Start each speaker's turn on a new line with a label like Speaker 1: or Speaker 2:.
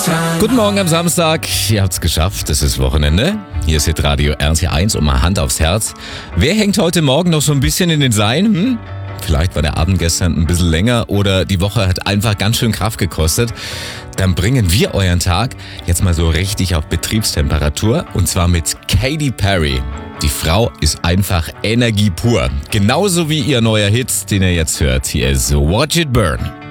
Speaker 1: Guten Morgen am Samstag. Ihr habt's geschafft. Es ist Wochenende. Hier ist Hitradio RT1 und mal Hand aufs Herz. Wer hängt heute Morgen noch so ein bisschen in den Seilen? Vielleicht war der Abend gestern ein bisschen länger oder die Woche hat einfach ganz schön Kraft gekostet. Dann bringen wir euren Tag jetzt mal so richtig auf Betriebstemperatur und zwar mit Katy Perry. Die Frau ist einfach Energie pur. Genauso wie ihr neuer Hit, den ihr jetzt hört. Hier ist Watch It Burn.